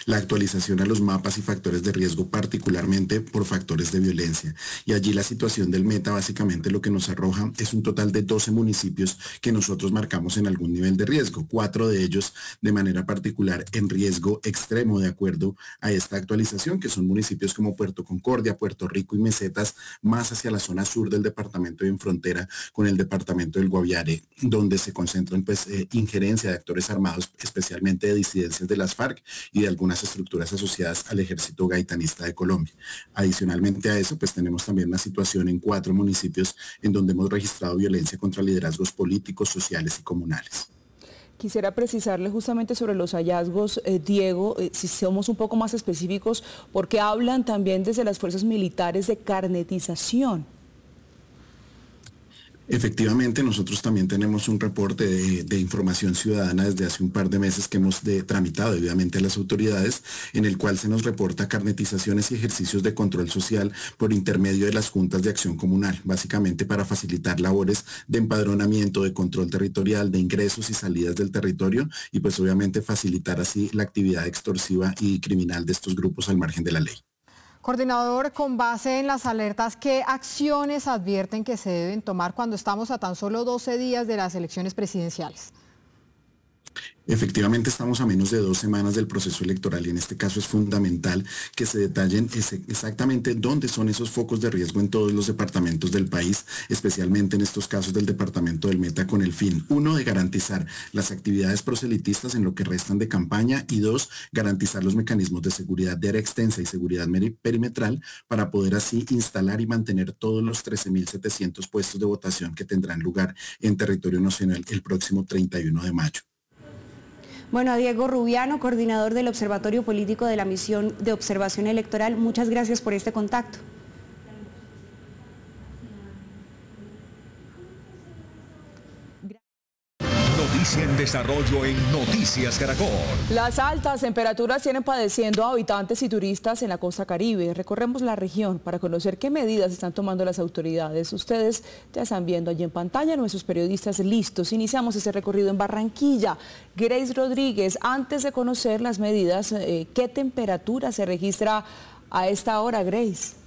la actualización a los mapas y factores de riesgo, particularmente por factores de violencia. Y allí la situación del Meta básicamente lo que nos arroja es un total de 12 municipios que nosotros marcamos en algún nivel de riesgo, 4 de ellos de manera particular en riesgo extremo de acuerdo a esta actualización, que son municipios como Puerto Concordia, Puerto Rico y Mesetas, más hacia la zona sur del departamento y en frontera con el departamento del Guaviare, donde se concentran injerencia de actores armados, especialmente de disidencias de las FARC y de algunas estructuras asociadas al ejército gaitanista de Colombia. Adicionalmente a eso, pues tenemos también una situación en 4 municipios en donde hemos registrado violencia contra liderazgos políticos, sociales y comunales. Quisiera precisarle justamente sobre los hallazgos, Diego, si somos un poco más específicos, porque hablan también desde las fuerzas militares de carnetización. Efectivamente, nosotros también tenemos un reporte de información ciudadana desde hace un par de meses que hemos tramitado debidamente a las autoridades, en el cual se nos reporta carnetizaciones y ejercicios de control social por intermedio de las juntas de acción comunal, básicamente para facilitar labores de empadronamiento, de control territorial, de ingresos y salidas del territorio y pues obviamente facilitar así la actividad extorsiva y criminal de estos grupos al margen de la ley. Coordinador, con base en las alertas, ¿qué acciones advierten que se deben tomar cuando estamos a tan solo 12 días de las elecciones presidenciales? Efectivamente, estamos a menos de 2 semanas del proceso electoral y en este caso es fundamental que se detallen exactamente dónde son esos focos de riesgo en todos los departamentos del país, especialmente en estos casos del departamento del Meta, con el fin, 1, de garantizar las actividades proselitistas en lo que restan de campaña y 2, garantizar los mecanismos de seguridad de área extensa y seguridad perimetral para poder así instalar y mantener todos los 13.700 puestos de votación que tendrán lugar en territorio nacional el próximo 31 de mayo. Bueno, Diego Rubiano, coordinador del Observatorio Político de la Misión de Observación Electoral, muchas gracias por este contacto. Noticia en desarrollo en Noticias Caracol. Las altas temperaturas tienen padeciendo a habitantes y turistas en la costa Caribe. Recorremos la región para conocer qué medidas están tomando las autoridades. Ustedes ya están viendo allí en pantalla nuestros periodistas listos. Iniciamos este recorrido en Barranquilla. Grace Rodríguez, antes de conocer las medidas, ¿qué temperatura se registra a esta hora, Grace?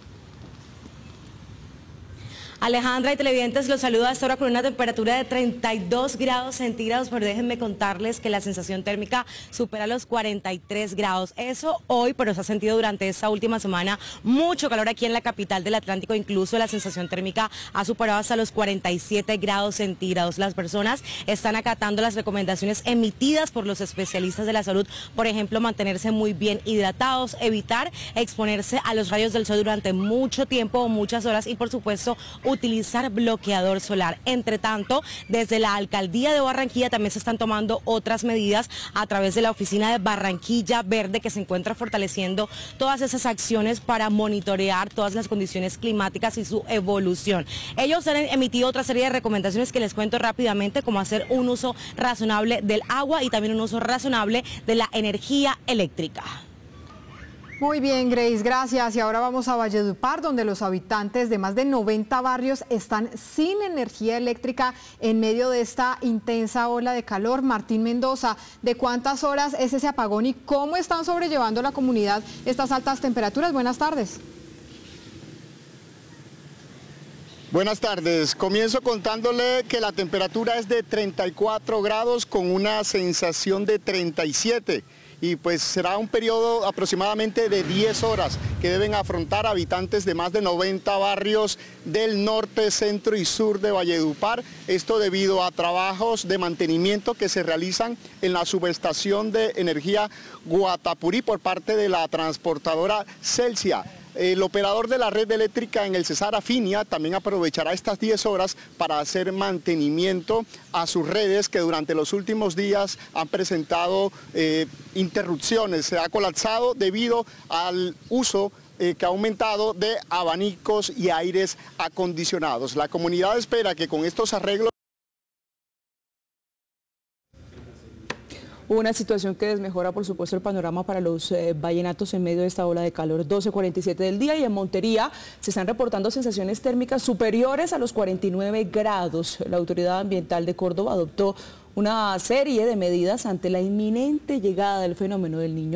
Alejandra y televidentes, los saludo hasta ahora con una temperatura de 32 grados centígrados, pero déjenme contarles que la sensación térmica supera los 43 grados. Eso hoy, pero se ha sentido durante esta última semana mucho calor aquí en la capital del Atlántico, incluso la sensación térmica ha superado hasta los 47 grados centígrados. Las personas están acatando las recomendaciones emitidas por los especialistas de la salud, por ejemplo, mantenerse muy bien hidratados, evitar exponerse a los rayos del sol durante mucho tiempo o muchas horas y, por supuesto, utilizar bloqueador solar. Entre tanto, desde la Alcaldía de Barranquilla también se están tomando otras medidas a través de la oficina de Barranquilla Verde, que se encuentra fortaleciendo todas esas acciones para monitorear todas las condiciones climáticas y su evolución. Ellos han emitido otra serie de recomendaciones que les cuento rápidamente, como hacer un uso razonable del agua y también un uso razonable de la energía eléctrica. Muy bien, Grace, gracias. Y ahora vamos a Valledupar, donde los habitantes de más de 90 barrios están sin energía eléctrica en medio de esta intensa ola de calor. Martín Mendoza, ¿de cuántas horas es ese apagón y cómo están sobrellevando la comunidad estas altas temperaturas? Buenas tardes. Buenas tardes, comienzo contándole que la temperatura es de 34 grados con una sensación de 37 y pues será un periodo aproximadamente de 10 horas que deben afrontar habitantes de más de 90 barrios del norte, centro y sur de Valledupar. Esto debido a trabajos de mantenimiento que se realizan en la subestación de energía Guatapurí por parte de la transportadora Celsia. El operador de la red eléctrica en el Cesar Afinia también aprovechará estas 10 horas para hacer mantenimiento a sus redes que durante los últimos días han presentado interrupciones. Se ha colapsado debido al uso que ha aumentado de abanicos y aires acondicionados. La comunidad espera que con estos arreglos Una situación que desmejora, por supuesto, el panorama para los vallenatos en medio de esta ola de calor. 12:47 del día y en Montería se están reportando sensaciones térmicas superiores a los 49 grados. La Autoridad Ambiental de Córdoba adoptó una serie de medidas ante la inminente llegada del fenómeno del Niño.